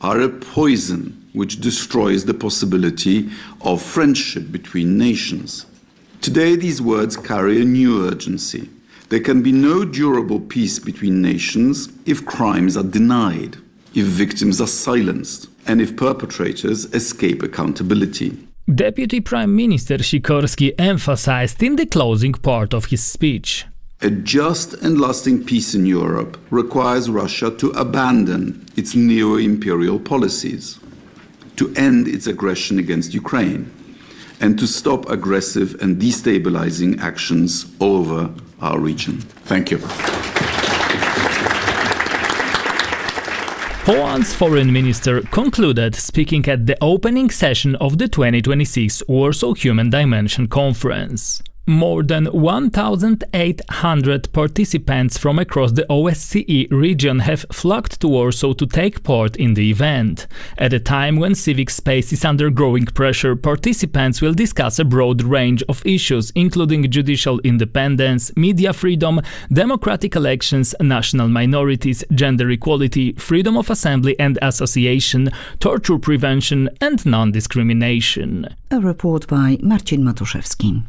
are a poison which destroys the possibility of friendship between nations. Today, these words carry a new urgency. There can be no durable peace between nations if crimes are denied, if victims are silenced, and if perpetrators escape accountability. Deputy Prime Minister Sikorski emphasized in the closing part of his speech. A just and lasting peace in Europe requires Russia to abandon its neo-imperial policies, to end its aggression against Ukraine, and to stop aggressive and destabilizing actions all over our region. Thank you. Poland's foreign minister concluded speaking at the opening session of the 2026 Warsaw Human Dimension Conference. More than 1,800 participants from across the OSCE region have flocked to Warsaw to take part in the event. At a time when civic space is under growing pressure, participants will discuss a broad range of issues, including judicial independence, media freedom, democratic elections, national minorities, gender equality, freedom of assembly and association, torture prevention, and non-discrimination. A report by Marcin Matuszewski.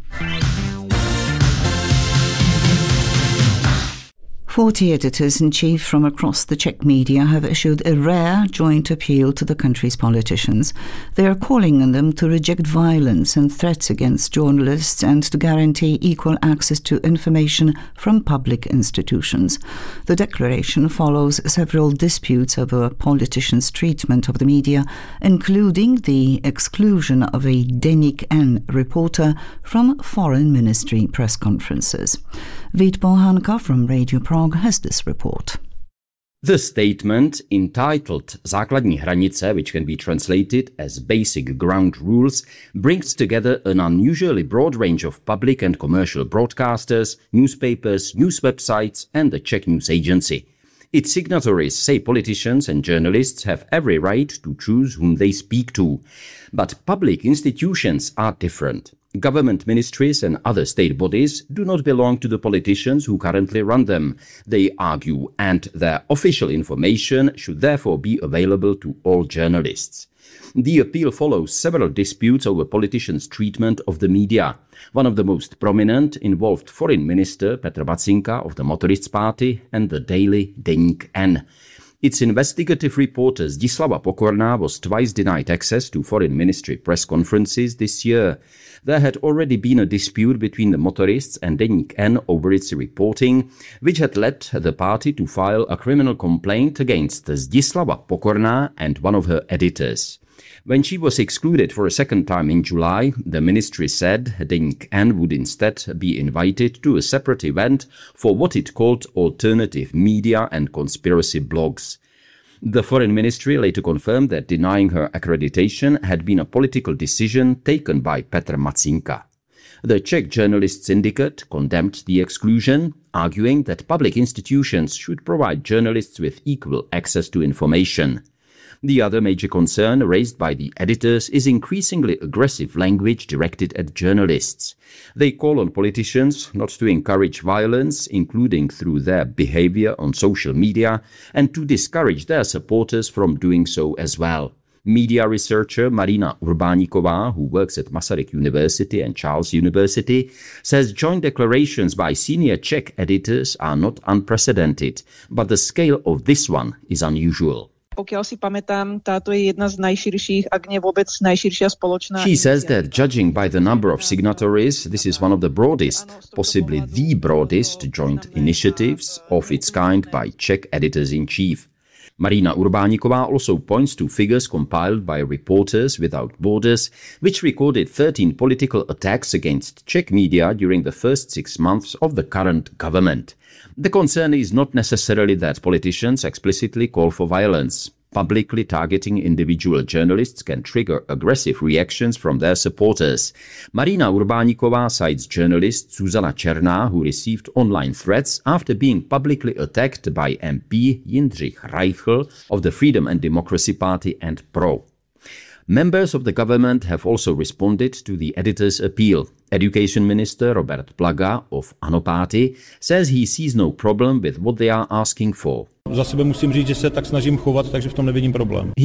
40 editors-in-chief from across the Czech media have issued a rare joint appeal to the country's politicians. They are calling on them to reject violence and threats against journalists and to guarantee equal access to information from public institutions. The declaration follows several disputes over politicians' treatment of the media, including the exclusion of a Deník N reporter from foreign ministry press conferences. Vít Bohanka from Radio Prague has this report. The statement, entitled Základní hranice, which can be translated as Basic Ground Rules, brings together an unusually broad range of public and commercial broadcasters, newspapers, news websites and the Czech News Agency. Its signatories say politicians and journalists have every right to choose whom they speak to. But public institutions are different. Government ministries and other state bodies do not belong to the politicians who currently run them, they argue, and their official information should therefore be available to all journalists. The appeal follows several disputes over politicians' treatment of the media. One of the most prominent involved Foreign Minister Petr Matzinka of the Motorists Party and the daily Deník N. Its investigative reporter Zdislava Pokorná was twice denied access to Foreign Ministry press conferences this year. There had already been a dispute between the motorists and Deník N over its reporting, which had led the party to file a criminal complaint against Zdislava Pokorná and one of her editors. When she was excluded for a second time in July, the ministry said Deník N would instead be invited to a separate event for what it called alternative media and conspiracy blogs. The Foreign Ministry later confirmed that denying her accreditation had been a political decision taken by Petr Matzinka. The Czech Journalists Syndicate condemned the exclusion, arguing that public institutions should provide journalists with equal access to information. The other major concern raised by the editors is increasingly aggressive language directed at journalists. They call on politicians not to encourage violence, including through their behavior on social media, and to discourage their supporters from doing so as well. Media researcher Marina Urbáníková, who works at Masaryk University and Charles University, says joint declarations by senior Czech editors are not unprecedented, but the scale of this one is unusual. Pokiaľ si pamätám, táto je jedna z najširších, ak nie vôbec najširšia spoločná. She says that judging by the number of signatories, this is one of the broadest, possibly the broadest joint initiatives of its kind by Czech editors-in-chief. Marina Urbáníková also points to figures compiled by Reporters Without Borders, which recorded 13 political attacks against Czech media during the first 6 months of the current government. The concern is not necessarily that politicians explicitly call for violence. Publicly targeting individual journalists can trigger aggressive reactions from their supporters. Marina Urbáníková cites journalist Zuzana Černá, who received online threats after being publicly attacked by MP Jindřich Reichl of the Freedom and Democracy Party and PRO. Members of the government have also responded to the editor's appeal. Education Minister Robert Plaga of ANO Party says he sees no problem with what they are asking for. Za sebe musím říct, že se tak snažím chovat, takže v tom nevidím problém.